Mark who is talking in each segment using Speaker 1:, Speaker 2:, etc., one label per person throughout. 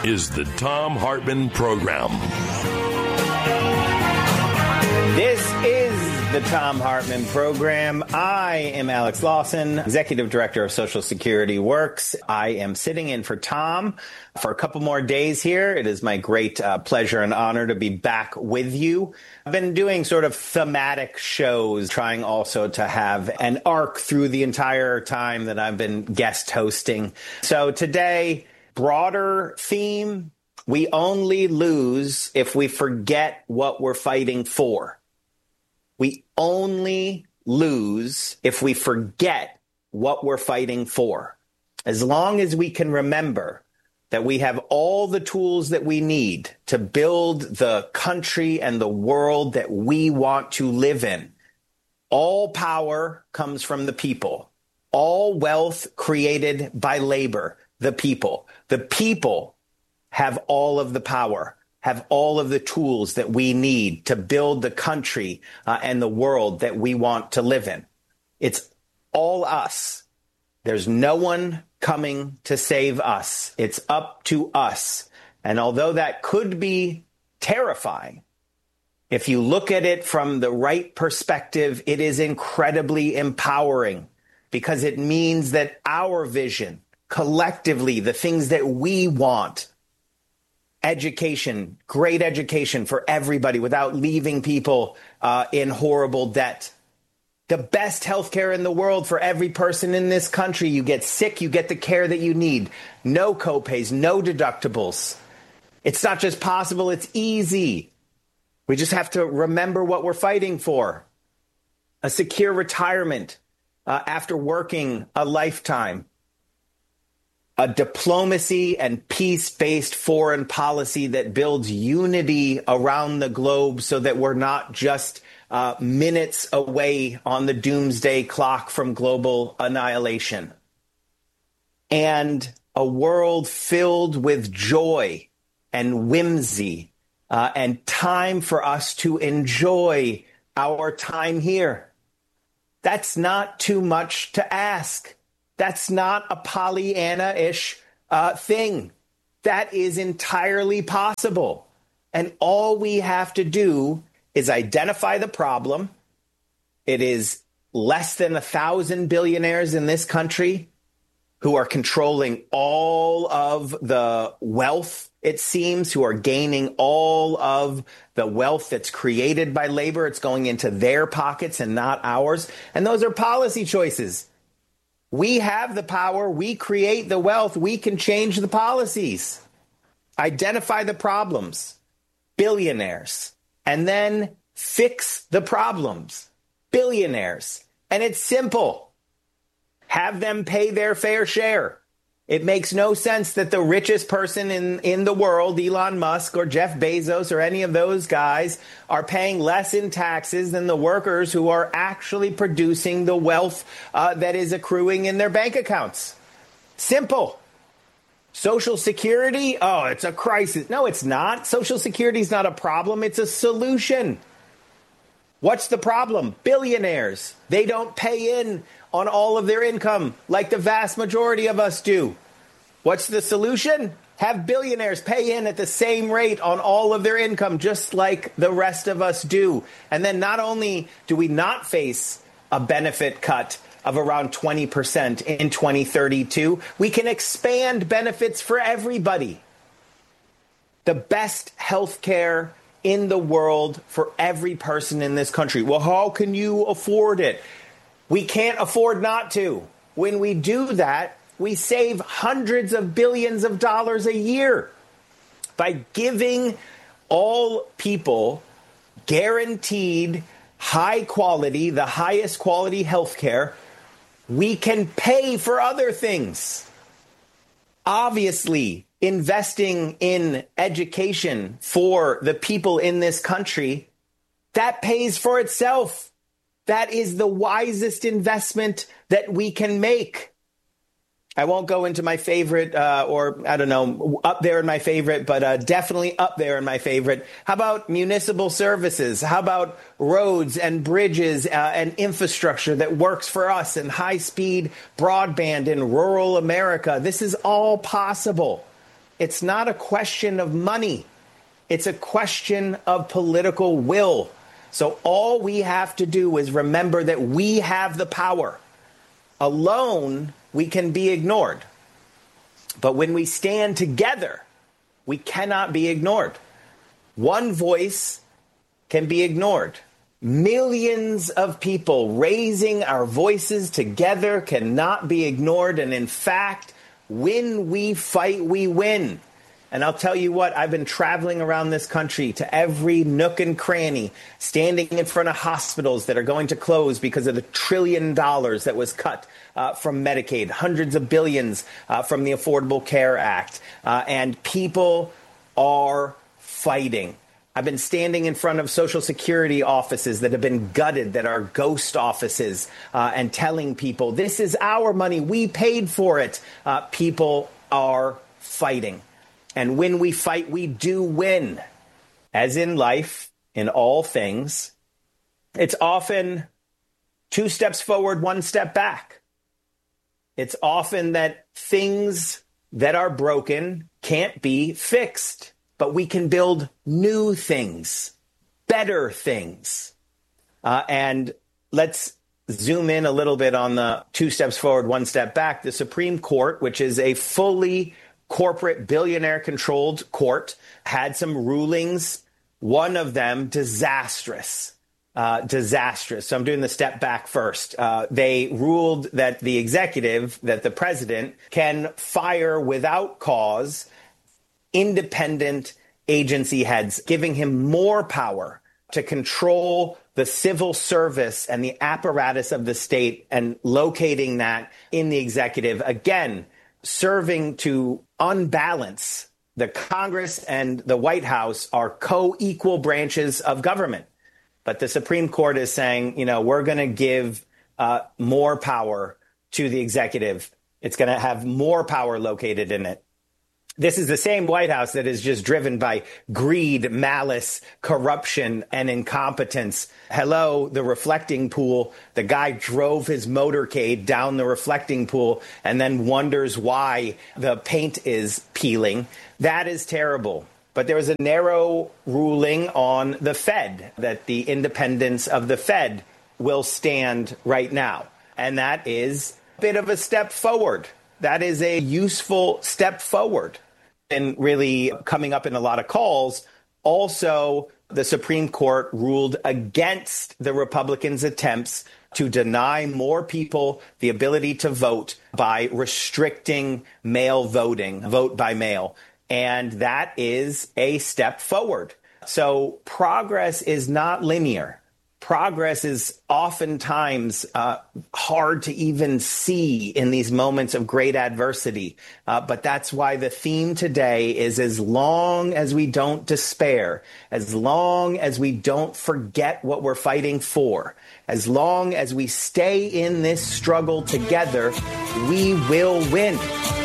Speaker 1: is the Thom Hartmann Program.
Speaker 2: This is the Thom Hartmann Program. I am Alex Lawson, Executive Director of Social Security Works. I am sitting in for Tom for a couple more days here. It is my great pleasure and honor to be back with you. I've been doing sort of thematic shows, trying also to have an arc through the entire time that I've been guest hosting. So today, broader theme, we only lose if we forget what we're fighting for. We only lose if we forget what we're fighting for. As long as we can remember that we have all the tools that we need to build the country and the world that we want to live in. All power comes from the people. All wealth created by labor, the people. The people have all of the power, have all of the tools that we need to build the country and the world that we want to live in. It's all us. There's no one coming to save us. It's up to us. And although that could be terrifying, if you look at it from the right perspective, it is incredibly empowering because it means that our vision, collectively, the things that we want, education, great education for everybody without leaving people in horrible debt. The best healthcare in the world for every person in this country. You get sick, you get the care that you need. No copays, no deductibles. It's not just possible, it's easy. We just have to remember what we're fighting for. A secure retirement after working a lifetime. A diplomacy and peace-based foreign policy that builds unity around the globe so that we're not just minutes away on the doomsday clock from global annihilation. And a world filled with joy and whimsy and time for us to enjoy our time here. That's not too much to ask. That's not a Pollyanna-ish thing. That is entirely possible. And all we have to do is identify the problem. It is less than 1,000 billionaires in this country who are controlling all of the wealth, it seems, who are gaining all of the wealth that's created by labor. It's going into their pockets and not ours. And those are policy choices. We have the power. We create the wealth. We can change the policies, identify the problems, billionaires, and then fix the problems, billionaires. And it's simple. Have them pay their fair share. It makes no sense that the richest person in the world, Elon Musk or Jeff Bezos or any of those guys, are paying less in taxes than the workers who are actually producing the wealth that is accruing in their bank accounts. Simple. Social Security? Oh, it's a crisis. No, it's not. Social Security is not a problem. It's a solution. What's the problem? Billionaires. They don't pay in on all of their income like the vast majority of us do. What's the solution? Have billionaires pay in at the same rate on all of their income, just like the rest of us do. And then not only do we not face a benefit cut of around 20% in 2032, we can expand benefits for everybody. The best health care in the world for every person in this country. Well, how can you afford it? We can't afford not to. When we do that, we save hundreds of billions of dollars a year by giving all people guaranteed high quality, the highest quality health care. We can pay for other things. Obviously, investing in education for the people in this country, that pays for itself. That is the wisest investment that we can make. I won't go into my favorite or, I don't know, up there in my favorite, but definitely up there in my favorite. How about municipal services? How about roads and bridges and infrastructure that works for us and high-speed broadband in rural America? This is all possible. it's not a question of money. It's a question of political will. So all we have to do is remember that we have the power. Alone, we can be ignored. But when we stand together, we cannot be ignored. One voice can be ignored. Millions of people raising our voices together cannot be ignored. And in fact, when we fight, we win. And I'll tell you what, I've been traveling around this country to every nook and cranny, standing in front of hospitals that are going to close because of the $1 trillion that was cut from Medicaid, hundreds of billions from the Affordable Care Act. And people are fighting. I've been standing in front of Social Security offices that have been gutted, that are ghost offices, and telling people, this is our money. We paid for it. People are fighting. And when we fight, we do win. As in life, in all things, it's often 2 steps forward, 1 step back. It's often that things that are broken can't be fixed, but we can build new things, better things. And let's zoom in a little bit on the 2 steps forward, 1 step back. The Supreme Court, which is a fully corporate billionaire-controlled court, had some rulings, one of them disastrous. So I'm doing the step back first. They ruled that the executive, that the president, can fire without cause independent agency heads, giving him more power to control the civil service and the apparatus of the state and locating that in the executive. Again, serving to unbalance. The Congress and the White House are co-equal branches of government. But the Supreme Court is saying, we're going to give more power to the executive. It's going to have more power located in it. This is the same White House that is just driven by greed, malice, corruption, and incompetence. Hello, the reflecting pool. The guy drove his motorcade down the reflecting pool and then wonders why the paint is peeling. That is terrible. But there was a narrow ruling on the Fed, that the independence of the Fed will stand right now. And that is a bit of a step forward. That is a useful step forward. And really coming up in a lot of calls, also the Supreme Court ruled against the Republicans' attempts to deny more people the ability to vote by restricting mail voting, vote by mail. And that is a step forward. So progress is not linear. Progress is oftentimes hard to even see in these moments of great adversity. But that's why the theme today is, as long as we don't despair, as long as we don't forget what we're fighting for, as long as we stay in this struggle together, we will win.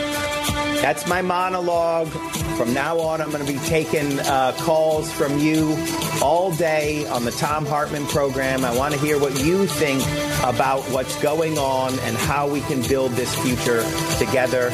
Speaker 2: That's my monologue. From now on, I'm going to be taking calls from you all day on the Thom Hartmann program. I want to hear what you think about what's going on and how we can build this future together.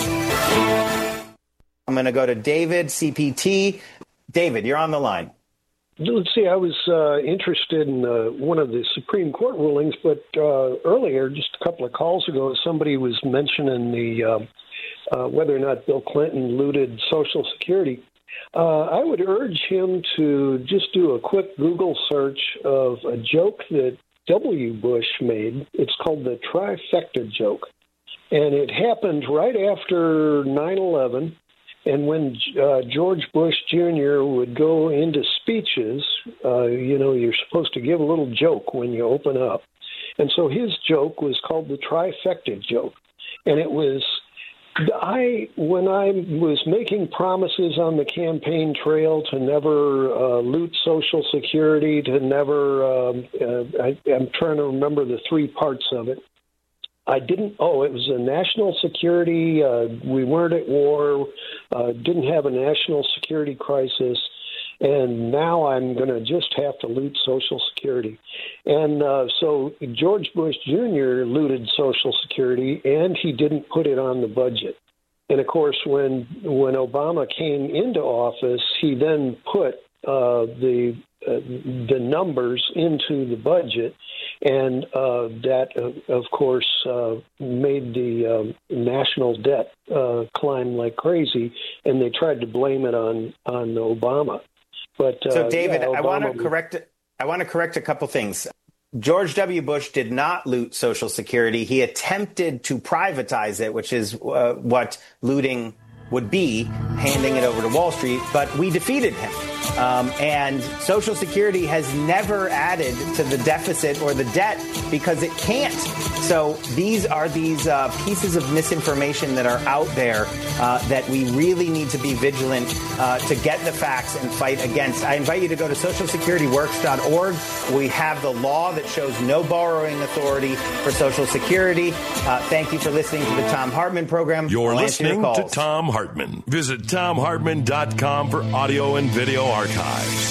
Speaker 2: I'm going to go to David, CPT. David, you're on the line.
Speaker 3: Let's see, I was interested in one of the Supreme Court rulings, but earlier, just a couple of calls ago, somebody was mentioning the whether or not Bill Clinton looted Social Security. I would urge him to just do a quick Google search of a joke that W. Bush made. It's called the trifecta joke. And it happened right after 9/11. And when George Bush Jr. would go into speeches, you're supposed to give a little joke when you open up. And so his joke was called the trifecta joke. And it was, when I was making promises on the campaign trail to never loot Social Security, to never, I'm trying to remember the 3 parts of it. It was a national security. We weren't at war, didn't have a national security crisis. And now I'm going to just have to loot Social Security. And so George Bush Jr. looted Social Security, and he didn't put it on the budget. And of course, when Obama came into office, he then put the numbers into the budget, and that, of course, made the national debt climb like crazy, and they tried to blame it on Obama. But
Speaker 2: so, David,
Speaker 3: yeah,
Speaker 2: I want to correct a couple things. George W. Bush did not loot Social Security. He attempted to privatize it, which is what looting would be, handing it over to Wall Street, but we defeated him. And Social Security has never added to the deficit or the debt because it can't. So these are pieces of misinformation that are out there that we really need to be vigilant to get the facts and fight against. I invite you to go to socialsecurityworks.org. We have the law that shows no borrowing authority for Social Security. Thank you for listening to the Thom Hartmann program.
Speaker 1: You're listening to Thom Hartmann. Visit ThomHartmann.com for audio and video archives.